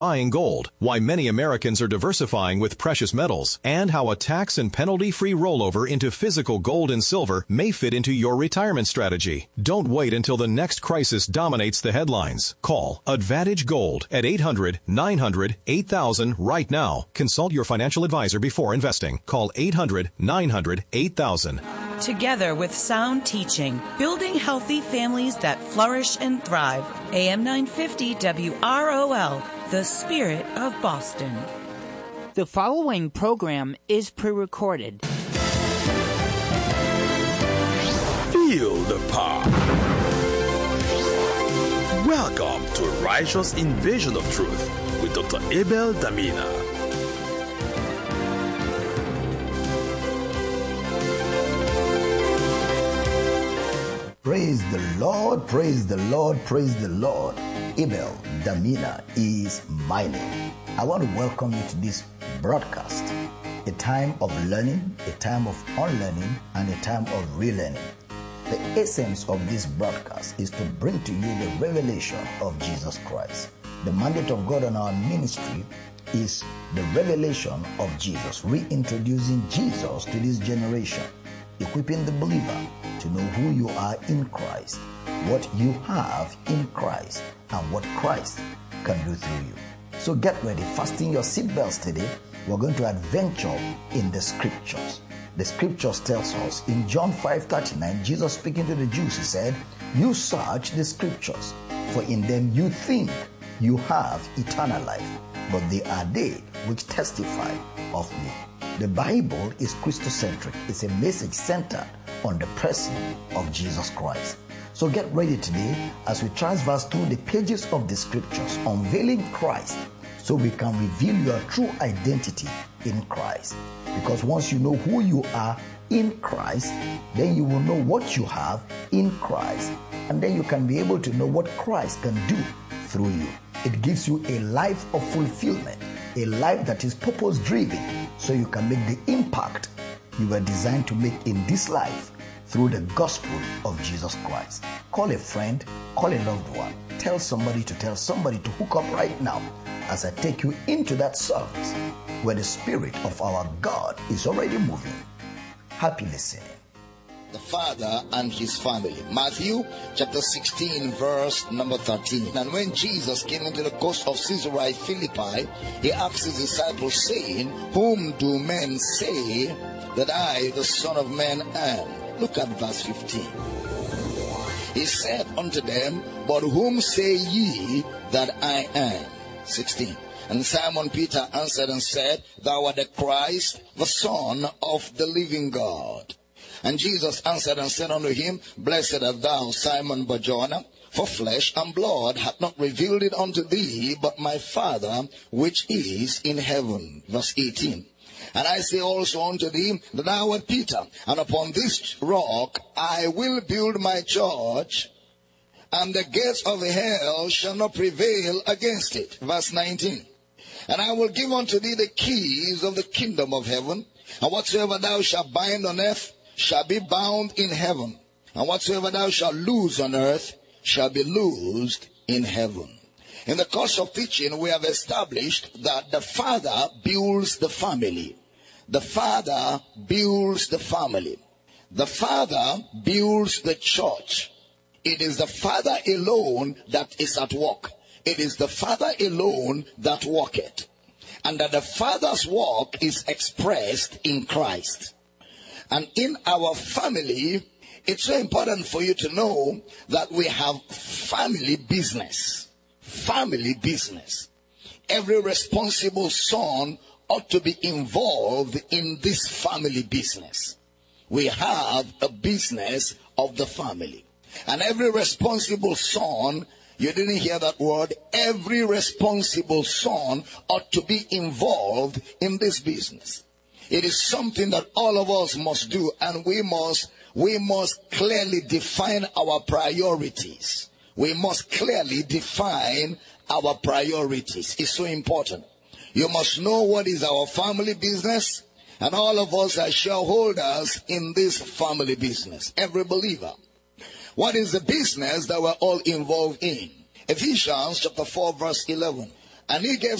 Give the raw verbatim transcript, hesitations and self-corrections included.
Buying gold, why many Americans are diversifying with precious metals, and how a tax and penalty-free rollover into physical gold and silver may fit into your retirement strategy. Don't wait until the next crisis dominates the headlines. Call Advantage Gold at eight hundred, nine hundred, eight thousand right now. Consult your financial advisor before investing. Call eight hundred, nine hundred, eight thousand. Together with sound teaching, building healthy families that flourish and thrive. A M nine fifty W R O L, the spirit of Boston. The following program is pre-recorded. Feel the power. Welcome to Righteous Invasion of Truth with Doctor Abel Damina. Praise the Lord, praise the Lord, praise the Lord. Abel Damina is my name. I want to welcome you to this broadcast, a time of learning, a time of unlearning, and a time of relearning. The essence of this broadcast is to bring to you the revelation of Jesus Christ. The mandate of God on our ministry is the revelation of Jesus, reintroducing Jesus to this generation, equipping the believer to know who you are in Christ, what you have in Christ, and what Christ can do through you. So get ready, fasten your seatbelts today. We're going to adventure in the scriptures. The scriptures tells us in John five thirty-nine, Jesus speaking to the Jews, he said, "You search the scriptures, for in them you think you have eternal life, but they are they which testify of me." The Bible is Christocentric. It's a message centered on the person of Jesus Christ. So get ready today as we transverse through the pages of the scriptures, unveiling Christ so we can reveal your true identity in Christ. Because once you know who you are in Christ, then you will know what you have in Christ, and then you can be able to know what Christ can do through you. It gives you a life of fulfillment, a life that is purpose-driven, so you can make the impact you were designed to make in this life through the gospel of Jesus Christ. Call a friend, call a loved one, tell somebody to tell somebody to hook up right now as I take you into that service where the Spirit of our God is already moving. Happy listening. The Father and his family. Matthew chapter sixteen, verse number thirteen. And when Jesus came into the coast of Caesarea Philippi, he asked his disciples, saying, "Whom do men say that I, the Son of Man, am?" Look at verse fifteen. He said unto them, "But whom say ye that I am?" sixteen. And Simon Peter answered and said, "Thou art the Christ, the Son of the living God." And Jesus answered and said unto him, "Blessed art thou, Simon Barjona, for flesh and blood hath not revealed it unto thee, but my Father which is in heaven." Verse eighteen. "And I say also unto thee that thou art Peter, and upon this rock I will build my church, and the gates of hell shall not prevail against it." Verse nineteen. "And I will give unto thee the keys of the kingdom of heaven, and whatsoever thou shalt bind on earth shall be bound in heaven, and whatsoever thou shalt loose on earth shall be loosed in heaven." In the course of teaching, we have established that the Father builds the family. The Father builds the family. The Father builds the church. It is the Father alone that is at work. It is the Father alone that worketh. And that the Father's work is expressed in Christ. And in our family, it's so important for you to know that we have family business. Family business. Every responsible son ought to be involved in this family business. We have a business of the family. And every responsible son, you didn't hear that word, every responsible son ought to be involved in this business. It is something that all of us must do, and we must we must clearly define our priorities. We must clearly define our priorities. It's so important. You must know what is our family business, and all of us are shareholders in this family business. Every believer. What is the business that we're all involved in? Ephesians chapter four verse eleven. And he gave